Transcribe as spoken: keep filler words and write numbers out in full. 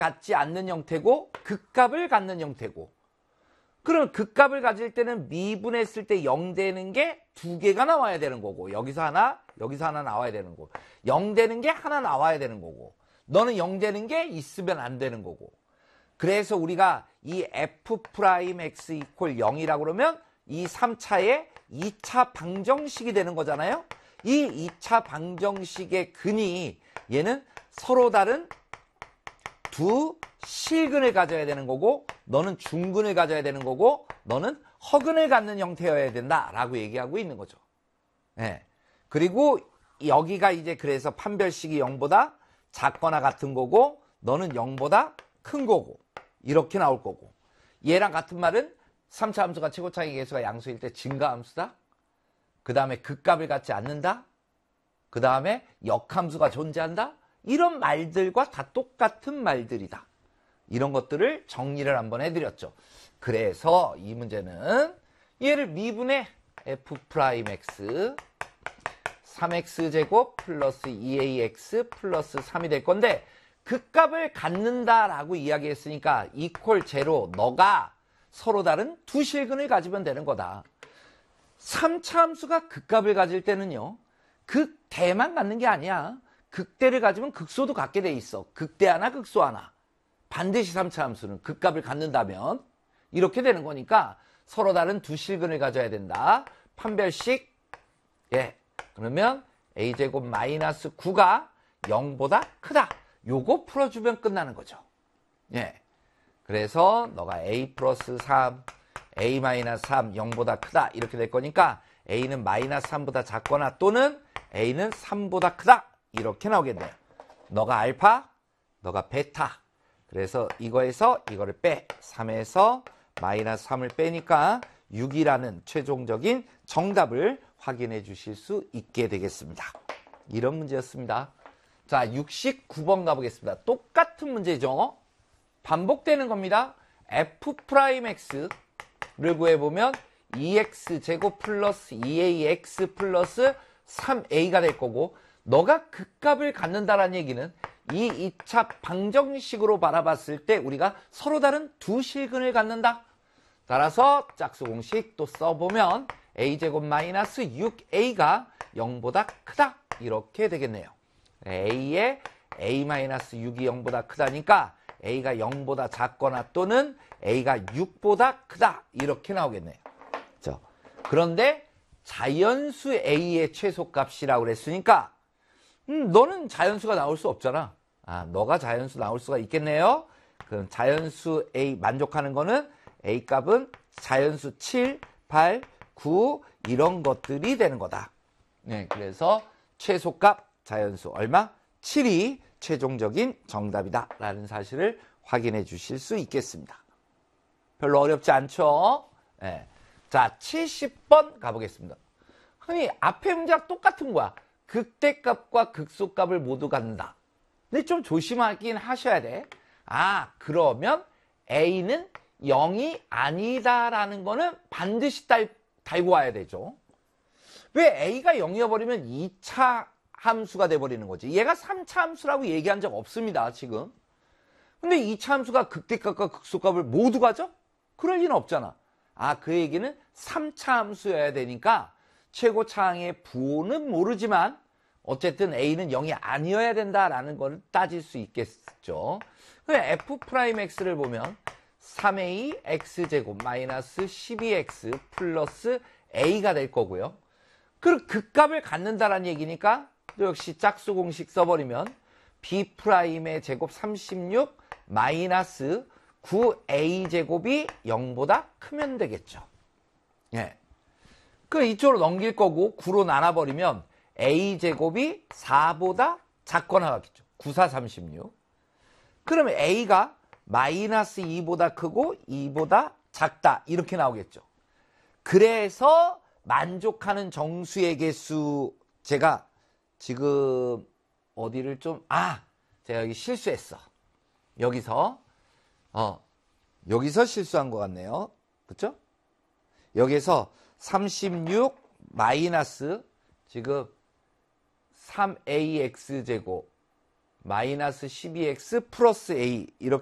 갖지 않는 형태고 극값을 갖는 형태고, 그럼 극값을 가질 때는 미분했을 때 영 되는 게 두 개가 나와야 되는 거고, 여기서 하나 여기서 하나 나와야 되는 거고, 영 되는 게 하나 나와야 되는 거고, 너는 영 되는 게 있으면 안 되는 거고. 그래서 우리가 이 F'X 이퀄 영이라고 그러면 이 삼 차의 이 차 방정식이 되는 거잖아요. 이 이 차 방정식의 근이 얘는 서로 다른 두 실근을 가져야 되는 거고, 너는 중근을 가져야 되는 거고, 너는 허근을 갖는 형태여야 된다라고 얘기하고 있는 거죠. 예. 그리고 여기가 이제 그래서 판별식이 영보다 작거나 같은 거고, 너는 영보다 큰 거고, 이렇게 나올 거고. 얘랑 같은 말은 삼 차 함수가 최고차의 개수가 양수일 때 증가함수다. 그 다음에 극값을 갖지 않는다. 그 다음에 역함수가 존재한다. 이런 말들과 다 똑같은 말들이다. 이런 것들을 정리를 한번 해드렸죠. 그래서 이 문제는 얘를 미분의 F'X 삼 엑스 제곱 플러스 이 에이엑스 플러스 삼이 될 건데, 극값을 갖는다라고 이야기했으니까 이퀄 제로, 너가 서로 다른 두 실근을 가지면 되는 거다. 삼 차 함수가 극값을 가질 때는요, 극대만 갖는 게 아니야. 극대를 가지면 극소도 갖게 돼 있어. 극대 하나, 극소 하나. 반드시 삼 차 함수는 극값을 갖는다면 이렇게 되는 거니까 서로 다른 두 실근을 가져야 된다. 판별식, 예, 그러면 a제곱 마이너스 구가 영보다 크다. 요거 풀어주면 끝나는 거죠. 예, 그래서 너가 a 플러스 삼, a 마이너스 삼, 영보다 크다 이렇게 될 거니까 a는 마이너스 삼보다 작거나 또는 a는 삼보다 크다 이렇게 나오겠네요. 너가 알파, 너가 베타. 그래서 이거에서 이거를 빼, 삼에서 마이너스 삼을 빼니까 육이라는 최종적인 정답을 확인해 주실 수 있게 되겠습니다. 이런 문제였습니다. 자, 육십구 번 가보겠습니다. 똑같은 문제죠. 반복되는 겁니다. F'X를 구해보면 이 엑스 제곱 플러스 이 에이엑스 플러스 삼 에이가 될 거고, 너가 극값을 갖는다라는 얘기는 이 이 차 방정식으로 바라봤을 때 우리가 서로 다른 두 실근을 갖는다. 따라서 짝수 공식 또 써보면 a제곱 마이너스 육 에이가 영보다 크다 이렇게 되겠네요. a에 a 마이너스 육이 영보다 크다니까 a가 영보다 작거나 또는 a가 육보다 크다 이렇게 나오겠네요. 자, 그런데 자연수 a의 최소값이라고 그랬으니까 음, 너는 자연수가 나올 수 없잖아. 아, 너가 자연수 나올 수가 있겠네요. 그럼 자연수 a 만족하는 거는 a 값은 자연수 칠, 팔, 구 이런 것들이 되는 거다. 네, 그래서 최소값 자연수 얼마? 칠이 최종적인 정답이다 라는 사실을 확인해 주실 수 있겠습니다. 별로 어렵지 않죠? 네. 자, 칠십 번 가보겠습니다. 아니, 앞에 문제랑 똑같은 거야. 극대값과 극소값을 모두 갖는다. 근데 좀 조심하긴 하셔야 돼. 아, 그러면 a는 영이 아니다라는 거는 반드시 달, 달고 와야 되죠. 왜 a가 영이어버리면 이 차 함수가 돼버리는 거지. 얘가 삼 차 함수라고 얘기한 적 없습니다, 지금. 근데 이 차 함수가 극대값과 극소값을 모두 가져? 그럴 리는 없잖아. 아, 그 얘기는 삼 차 함수여야 되니까 최고차항의 부호는 모르지만 어쨌든 a는 영이 아니어야 된다라는 걸 따질 수 있겠죠. 그럼 F'X를 보면 삼 에이 x제곱 마이너스 십이 엑스 플러스 a가 될 거고요. 그럼 극값을 갖는다라는 얘기니까 또 역시 짝수 공식 써버리면 B'의 제곱 삼십육 마이너스 구 에이 제곱이 영보다 크면 되겠죠. 예. 그 이쪽으로 넘길 거고 구로 나눠버리면 a 제곱이 사보다 작거나 같겠죠. 구, 사, 삼십육. 그러면 a가 마이너스 이보다 크고 이보다 작다 이렇게 나오겠죠. 그래서 만족하는 정수의 개수, 제가 지금 어디를 좀, 아, 제가 여기 실수했어. 여기서 어 여기서 실수한 것 같네요. 그렇죠? 여기서 삼십육 마이너스 지금 삼 에이 엑스 제곱 마이너스 십이 엑스 플러스 A 이렇게